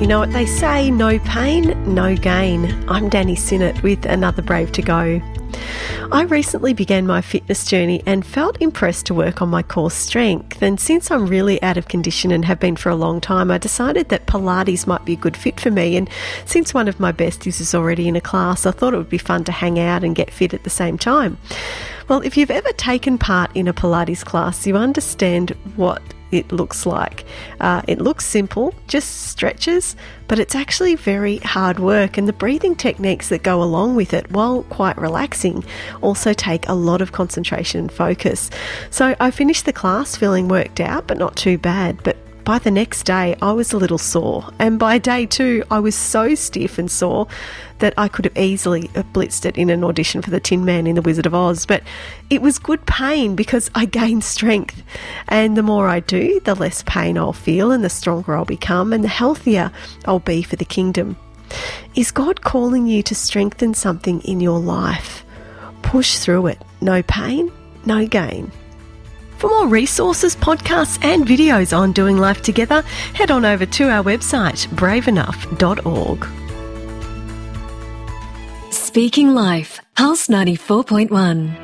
You know what they say, no pain, no gain. I'm Danny Sinnott with another Brave to Go. I recently began my fitness journey and felt impressed to work on my core strength. And since I'm really out of condition and have been for a long time, I decided that Pilates might be a good fit for me. And since one of my besties is already in a class, I thought it would be fun to hang out and get fit at the same time. Well, if you've ever taken part in a Pilates class, you understand what it looks like. It looks simple, just stretches, but it's actually very hard work, and the breathing techniques that go along with it, while quite relaxing, also take a lot of concentration and focus. So I finished the class feeling worked out, but not too bad. But by the next day, I was a little sore. And by day 2, I was so stiff and sore that I could have easily blitzed it in an audition for the Tin Man in The Wizard of Oz. But it was good pain because I gained strength. And the more I do, the less pain I'll feel and the stronger I'll become and the healthier I'll be for the kingdom. Is God calling you to strengthen something in your life? Push through it. No pain, no gain. For more resources, podcasts and videos on doing life together, head on over to our website, braveenough.org. Speaking Life, Pulse 94.1.